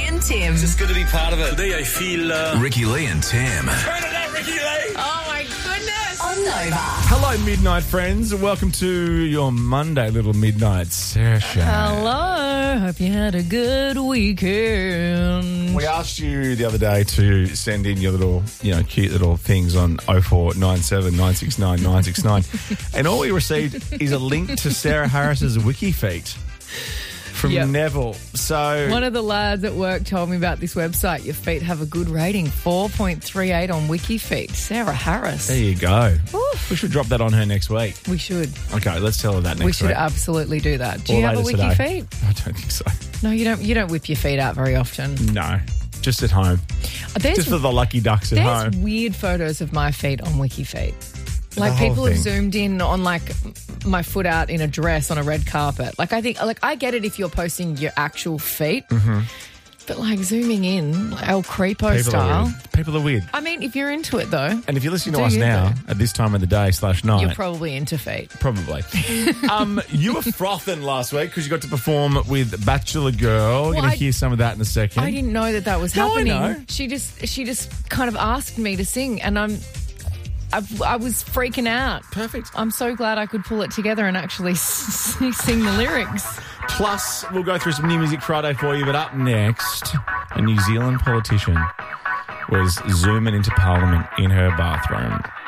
and Tim. It's good to be part of it. Today I feel... Ricky Lee and Tim. Turn it up, Ricky Lee! Oh, my goodness. On Nova. Hello, Midnight friends. Welcome to your Monday little midnight session. Hello. Hope you had a good weekend. We asked you the other day to send in your little, cute little things on 0497 969 969. And all we received is a link to Sarah Harris's wiki feet from Neville. So one of the lads at work told me about this website. Your feet have a good rating, 4.38 on WikiFeet. Sarah Harris. There you go. Oof. We should drop that on her next week. We should. Okay, let's tell her that next week. We should absolutely do that. Do you have a later Wiki today. feet? I don't think so. No, you don't. You don't whip your feet out very often. No, just at home. Just for the lucky ducks at home. There's weird photos of my feet on WikiFeet. Like whole people thing. have zoomed in on like my foot out in a dress on a red carpet. Like I think, like I get it if you're posting your actual feet, but like zooming in, like El Creepo style. People are weird. I mean, if you're into it though, And if you're listening to Do us you, now though? at this time of the day /night, you're probably into feet. probably. You were frothing last week because you got to perform with Bachelor Girl. We're Well, going to hear some of that in a second. I didn't know that was No, I happening. know. She just kind of asked me to sing, and I was freaking out. Perfect. I'm so glad I could pull it together and actually sing the lyrics. Plus, we'll go through some New Music Friday for you. But up next, a New Zealand politician was zooming into Parliament in her bathroom.